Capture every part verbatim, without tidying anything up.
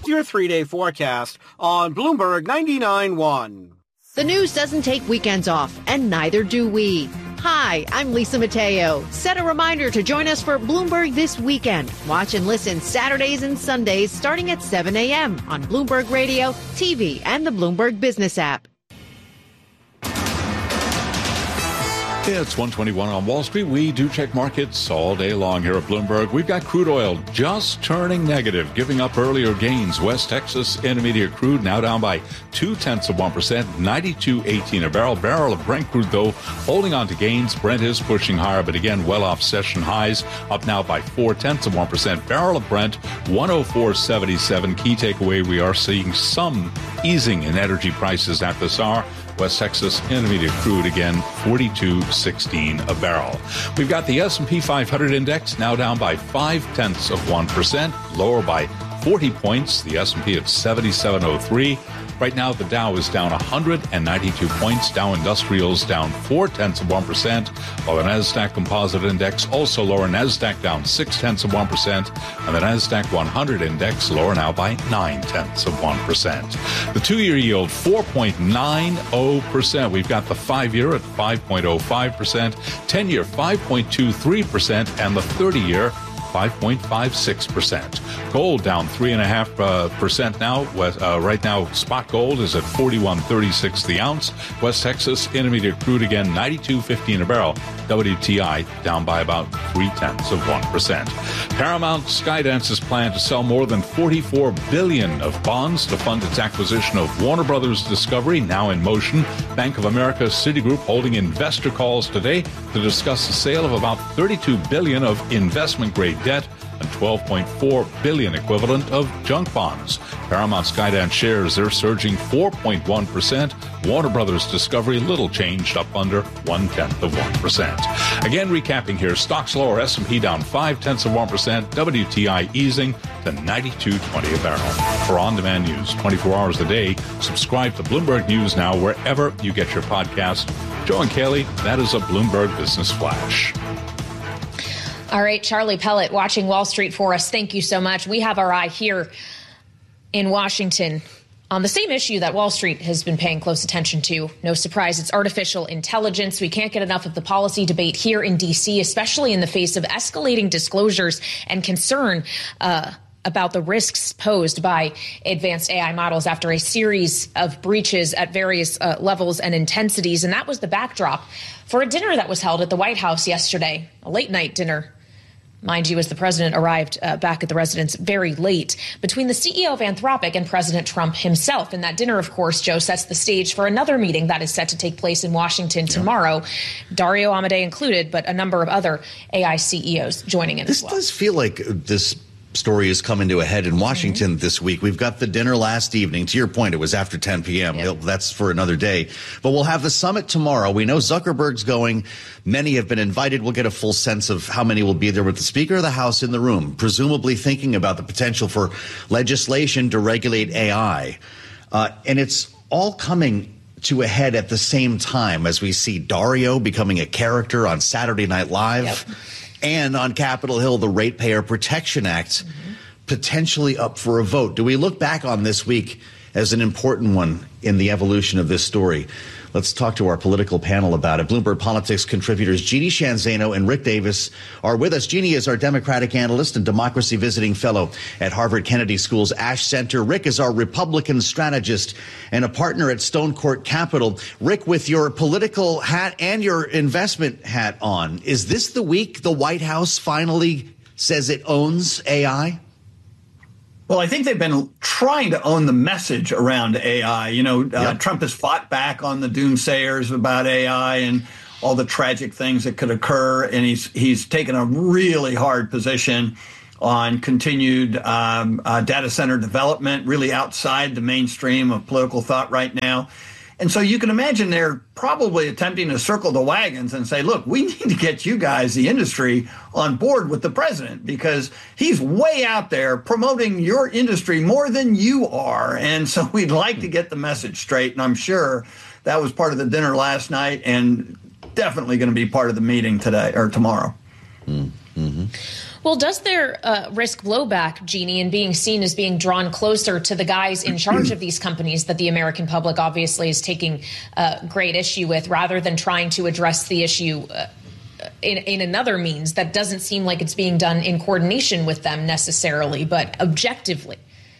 with your three-day forecast on Bloomberg ninety-nine point one. The news doesn't take weekends off, and neither do we. Hi, I'm Lisa Mateo. Set a reminder to join us for Bloomberg This Weekend. Watch and listen Saturdays and Sundays starting at seven a.m. on Bloomberg Radio, T V, and the Bloomberg Business app. It's one twenty-one on Wall Street. We do check markets all day long here at Bloomberg. We've got crude oil just turning negative, giving up earlier gains. West Texas Intermediate crude now down by two-tenths of one percent, ninety-two eighteen a barrel. Barrel of Brent crude, though, holding on to gains. Brent is pushing higher, but again, well off session highs, up now by four-tenths of one percent. Barrel of Brent, one oh four seventy-seven. Key takeaway, we are seeing some easing in energy prices at this hour. West Texas Intermediate crude, again, forty-two sixteen a barrel. We've got the S and P five hundred index now down by five-tenths of one percent, lower by forty points. The S and P at seventy-seven oh three. Right now, the Dow is down one hundred ninety-two points. Dow Industrials down four-tenths of one percent, while the NASDAQ Composite Index also lower. NASDAQ down six-tenths of one percent, and the NASDAQ one hundred Index lower now by nine-tenths of one percent. The two-year yield, four point nine zero percent. We've got the five-year at five point oh five percent, ten-year five point two three percent, and the thirty-year five point five six percent. Gold down three point five percent now. Uh, right now, spot gold is at forty-one thirty-six the ounce. West Texas Intermediate crude again, ninety-two fifteen a barrel. W T I down by about three-tenths of one percent. Paramount Skydance's plan to sell more than forty-four billion dollars of bonds to fund its acquisition of Warner Brothers Discovery now in motion. Bank of America, Citigroup holding investor calls today to discuss the sale of about thirty-two billion dollars of investment-grade debt and twelve point four billion dollars equivalent of junk bonds. Paramount Skydance shares, they're surging four point one percent. Warner Brothers Discovery, little changed, up under one-tenth of one percent. Again, recapping here, stocks lower, S and P down five-tenths of one percent, W T I easing to ninety-two twenty a barrel. For on-demand news twenty-four hours a day, subscribe to Bloomberg News now wherever you get your podcast. Joe and Kaylee, that is a Bloomberg Business Flash. All right, Charlie Pellet watching Wall Street for us. Thank you so much. We have our eye here in Washington on the same issue that Wall Street has been paying close attention to. No surprise, it's artificial intelligence. We can't get enough of the policy debate here in D C, especially in the face of escalating disclosures and concern uh, about the risks posed by advanced A I models after a series of breaches at various uh, levels and intensities. And that was the backdrop for a dinner that was held at the White House yesterday, a late night dinner. Mind you, as the president arrived uh, back at the residence very late, between the C E O of Anthropic and President Trump himself. And that dinner, of course, Joe, sets the stage for another meeting that is set to take place in Washington tomorrow, Dario Amodei included, but a number of other A I C E Os joining in this as well. This does feel like this story is coming to a head in Washington mm-hmm. this week. We've got the dinner last evening. To your point, it was after ten p.m. Yep. That's for another day. But we'll have the summit tomorrow. We know Zuckerberg's going. Many have been invited. We'll get a full sense of how many will be there with the Speaker of the House in the room, presumably thinking about the potential for legislation to regulate A I. Uh, and it's all coming to a head at the same time as we see Dario becoming a character on Saturday Night Live. Yep. And on Capitol Hill, the Ratepayer Protection Act mm-hmm. potentially up for a vote. Do we look back on this week as an important one in the evolution of this story? Let's talk to our political panel about it. Bloomberg Politics contributors Jeannie Sheehan Zaino and Rick Davis are with us. Jeannie is our Democratic analyst and democracy visiting fellow at Harvard Kennedy School's Ash Center. Rick is our Republican strategist and a partner at Stone Court Capital. Rick, with your political hat and your investment hat on, is this the week the White House finally says it owns A I? Well, I think they've been trying to own the message around A I. You know, uh, yep. Trump has fought back on the doomsayers about A I and all the tragic things that could occur. And he's he's taken a really hard position on continued um, uh, data center development, really outside the mainstream of political thought right now. And so you can imagine they're probably attempting to circle the wagons and say, look, we need to get you guys, the industry, on board with the president because he's way out there promoting your industry more than you are. And so we'd like to get the message straight. And I'm sure that was part of the dinner last night and definitely going to be part of the meeting today or tomorrow. Mm-hmm. Well, does there uh, risk blowback, Jeannie, in being seen as being drawn closer to the guys in charge of these companies that the American public obviously is taking uh, great issue with, rather than trying to address the issue uh, in, in another means that doesn't seem like it's being done in coordination with them necessarily, but objectively?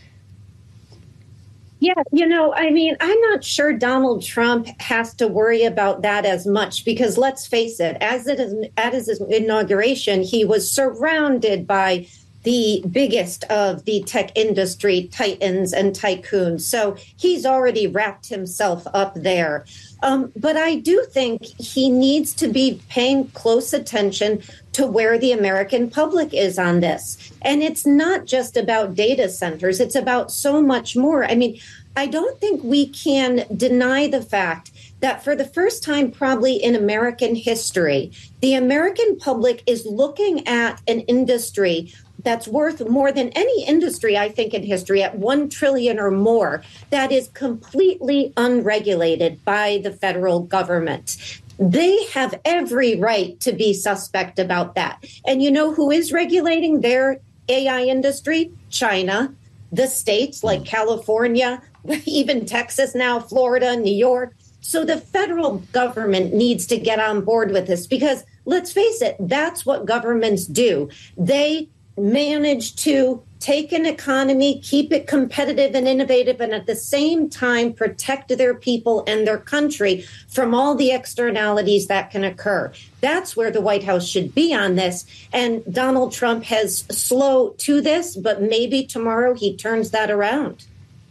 Yeah, you know, I mean, I'm not sure Donald Trump has to worry about that as much, because let's face it, as it is at his inauguration, he was surrounded by the biggest of the tech industry titans and tycoons. So he's already wrapped himself up there. Um, but I do think he needs to be paying close attention to where the American public is on this. And it's not just about data centers. It's about so much more. I mean, I don't think we can deny the fact that for the first time probably in American history, the American public is looking at an industry that's worth more than any industry, I think, in history, at one trillion dollars or more, that is completely unregulated by the federal government. They have every right to be suspect about that. And you know who is regulating their A I industry? China, the states like California, even Texas now, Florida, New York. So the federal government needs to get on board with this, because let's face it, that's what governments do. They manage to take an economy, keep it competitive and innovative, and at the same time protect their people and their country from all the externalities that can occur. That's where the White House should be on this. And Donald Trump has slow to this, but maybe tomorrow he turns that around.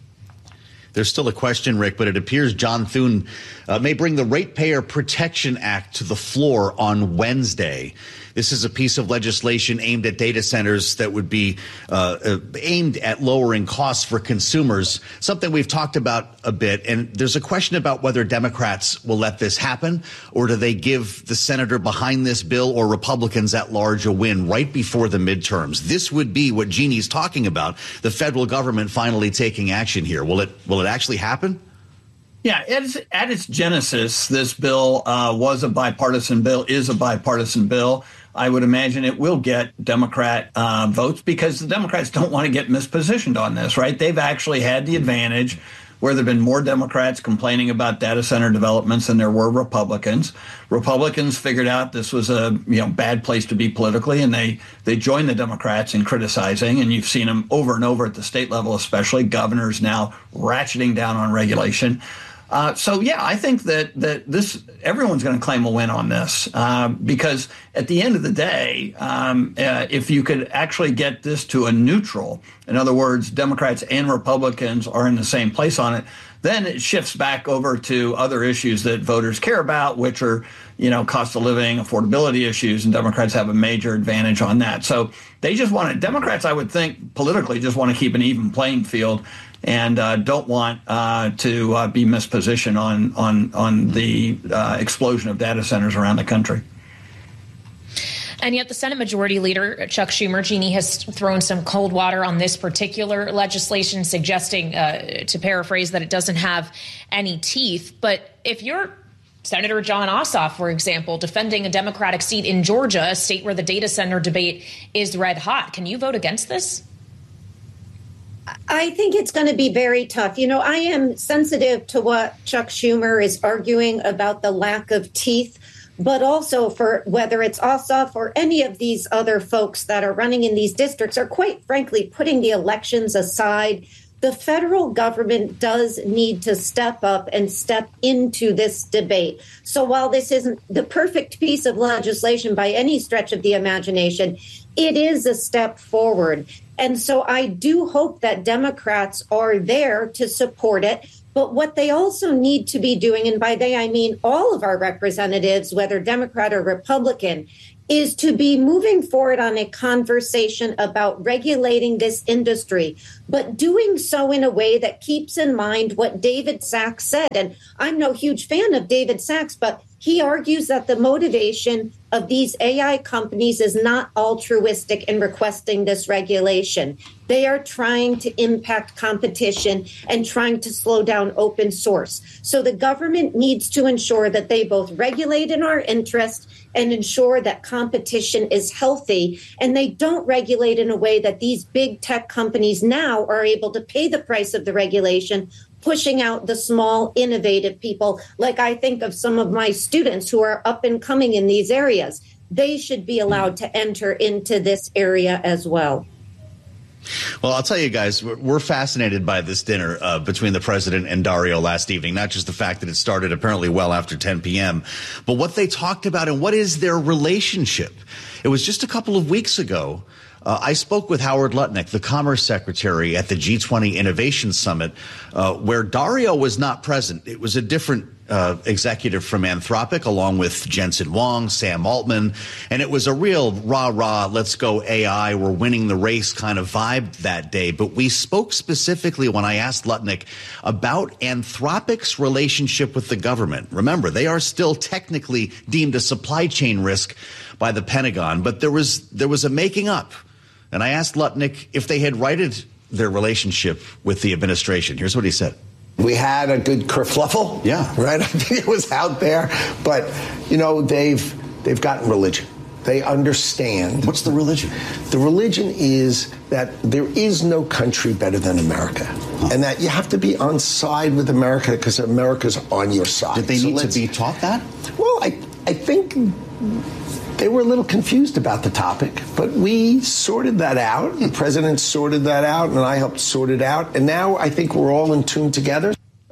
There's still a question, Rick, but it appears John Thune uh, may bring the Ratepayer Protection Act to the floor on Wednesday. This is a piece of legislation aimed at data centers that would be uh, uh, aimed at lowering costs for consumers, something we've talked about a bit. And there's a question about whether Democrats will let this happen, or do they give the senator behind this bill or Republicans at large a win right before the midterms? This would be what Jeannie's talking about, the federal government finally taking action here. Will it, will it actually happen? Yeah, at its, at its genesis, this bill uh, was a bipartisan bill, is a bipartisan bill. I would imagine it will get Democrat uh, votes, because the Democrats don't want to get mispositioned on this, right? They've actually had the advantage where there have been more Democrats complaining about data center developments than there were Republicans. Republicans figured out this was a you know bad place to be politically, and they they joined the Democrats in criticizing. And you've seen them over and over at the state level, especially governors now ratcheting down on regulation. Uh, so, yeah, I think that that this everyone's going to claim a win on this, uh, because at the end of the day, um, uh, if you could actually get this to a neutral, in other words, Democrats and Republicans are in the same place on it, then it shifts back over to other issues that voters care about, which are, you know, cost of living, affordability issues, and Democrats have a major advantage on that. So they just want to, Democrats, I would think, politically just want to keep an even playing field, and uh, don't want uh, to uh, be mispositioned on on on the uh, explosion of data centers around the country. And yet the Senate Majority Leader, Chuck Schumer, Jeannie, has thrown some cold water on this particular legislation, suggesting, uh, to paraphrase, that it doesn't have any teeth. But if you're Senator Jon Ossoff, for example, defending a Democratic seat in Georgia, a state where the data center debate is red hot, can you vote against this? I think it's going to be very tough. You know, I am sensitive to what Chuck Schumer is arguing about the lack of teeth, but also for whether it's Ossoff or any of these other folks that are running in these districts, or quite frankly, putting the elections aside. The federal government does need to step up and step into this debate. So while this isn't the perfect piece of legislation by any stretch of the imagination, it is a step forward. And so I do hope that Democrats are there to support it. But what they also need to be doing, and by they I mean all of our representatives, whether Democrat or Republican, is to be moving forward on a conversation about regulating this industry, but doing so in a way that keeps in mind what David Sacks said. And I'm no huge fan of David Sacks, but He argues that the motivation of these A I companies is not altruistic in requesting this regulation. They are trying to impact competition and trying to slow down open source. So the government needs to ensure that they both regulate in our interest and ensure that competition is healthy. And they don't regulate in a way that these big tech companies now are able to pay the price of the regulation, pushing out the small, innovative people. Like I think of some of my students who are up and coming in these areas. They should be allowed to enter into this area as well. Well, I'll tell you guys, we're fascinated by this dinner uh, between the president and Dario last evening, not just the fact that it started apparently well after ten p.m., but what they talked about and what is their relationship. It was just a couple of weeks ago. Uh, I spoke with Howard Lutnick, the Commerce Secretary, at the G twenty Innovation Summit, uh, where Dario was not present. It was a different uh, executive from Anthropic, along with Jensen Huang, Sam Altman, and it was a real rah-rah, let's go A I, we're winning the race kind of vibe that day. But we spoke specifically when I asked Lutnick about Anthropic's relationship with the government. Remember, they are still technically deemed a supply chain risk by the Pentagon, but there was there was a making up. And I asked Lutnick if they had righted their relationship with the administration. Here's what he said. We had a good kerfluffle. Yeah. Right? I think it was out there. But, you know, they've they've gotten religion. They understand. What's the religion? The religion is that there is no country better than America. Huh. And that you have to be on side with America because America's on your side. Did they so need to be taught that? Well, I, I think they were a little confused about the topic, but we sorted that out. The president sorted that out, and I helped sort it out. And now I think we're all in tune together.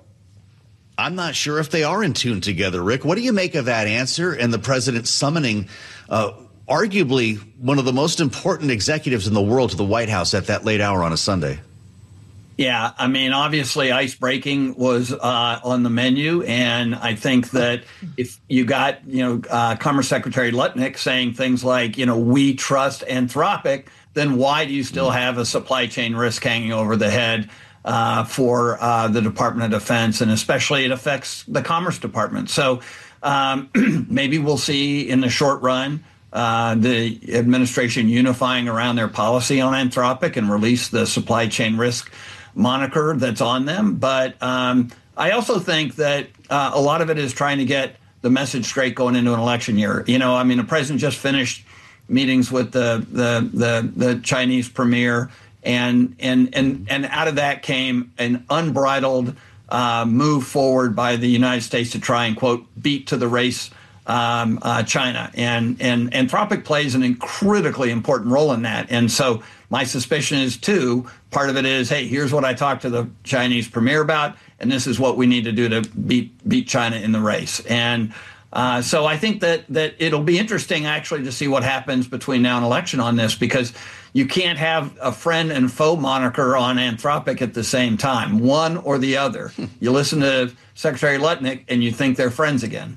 I'm not sure if they are in tune together, Rick. What do you make of that answer and the president summoning uh, arguably one of the most important executives in the world to the White House at that late hour on a Sunday? Yeah, I mean, obviously, ice breaking was uh, on the menu. And I think that if you got, you know, uh, Commerce Secretary Lutnick saying things like, you know, we trust Anthropic, then why do you still have a supply chain risk hanging over the head uh, for uh, the Department of Defense? And especially it affects the Commerce Department. So um, maybe we'll see in the short run Uh, the administration unifying around their policy on Anthropic and release the supply chain risk moniker that's on them. But um, I also think that uh, a lot of it is trying to get the message straight going into an election year. You know, I mean, the president just finished meetings with the the the, the Chinese premier, and and and and out of that came an unbridled uh, move forward by the United States to try and, quote, beat to the race Um, uh, China. And, and Anthropic plays an critically important role in that. And so my suspicion is, too, part of it is, hey, here's what I talked to the Chinese premier about, and this is what we need to do to beat beat China in the race. And uh, so I think that that it'll be interesting, actually, to see what happens between now and election on this, because you can't have a friend and foe moniker on Anthropic at the same time, one or the other. You listen to Secretary Lutnick and you think they're friends again.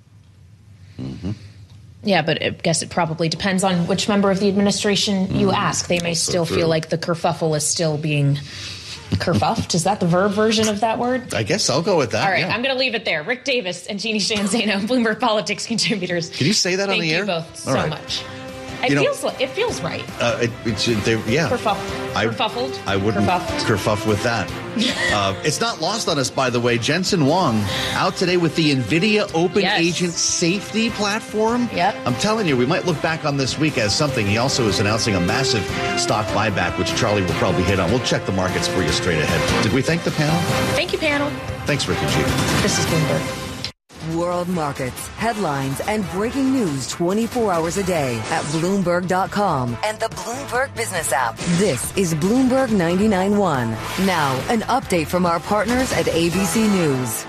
Mm-hmm. Yeah, but I guess it probably depends on which member of the administration you mm-hmm. ask. They may That's still so feel like the kerfuffle is still being kerfuffed. Is that the verb version of that word? I guess I'll go with that. All right, yeah. I'm going to leave it there. Rick Davis and Jeannie Shanzano, Bloomberg Politics contributors. Can you say that Thank on the air? Thank you both so right. much. It you feels know, like, it feels right. Uh, it, it's, they, yeah. Kerfuffled. I, Kerfuffled. I wouldn't Kerfuffed. kerfuff with that. uh, it's not lost on us, by the way. Jensen Huang out today with the NVIDIA Open yes. Agent Safety Platform. Yep. I'm telling you, we might look back on this week as something. He also is announcing a massive stock buyback, which Charlie will probably hit on. We'll check the markets for you straight ahead. Did we thank the panel? Thank you, panel. Thanks, Rick and G. This is Bloomberg. World markets, headlines, and breaking news twenty-four hours a day at Bloomberg dot com and the Bloomberg Business app. This is Bloomberg ninety-nine point one. Now, an update from our partners at A B C News.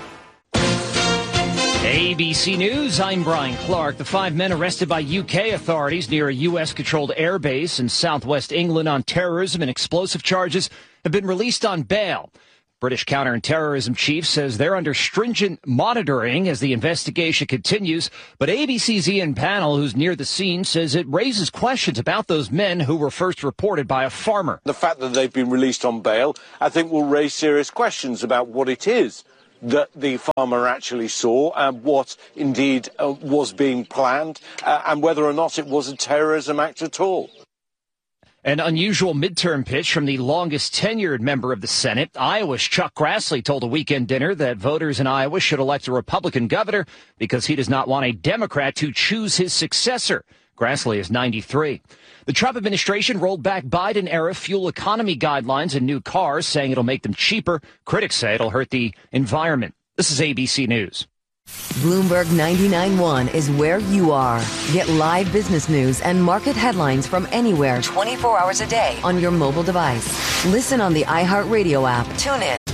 A B C News, I'm Brian Clark. The five men arrested by U K authorities near a U S-controlled airbase in southwest England on terrorism and explosive charges have been released on bail. British counterterrorism chief says they're under stringent monitoring as the investigation continues. But A B C's Ian Pannell, who's near the scene, says it raises questions about those men who were first reported by a farmer. The fact that they've been released on bail, I think, will raise serious questions about what it is that the farmer actually saw and what indeed uh, was being planned, uh, and whether or not it was a terrorism act at all. An unusual midterm pitch from the longest tenured member of the Senate. Iowa's Chuck Grassley told a weekend dinner that voters in Iowa should elect a Republican governor because he does not want a Democrat to choose his successor. Grassley is ninety-three. The Trump administration rolled back Biden-era fuel economy guidelines in new cars, saying it'll make them cheaper. Critics say it'll hurt the environment. This is A B C News. Bloomberg ninety-nine point one is where you are. Get live business news and market headlines from anywhere twenty-four hours a day on your mobile device. Listen on the iHeartRadio app. Tune in.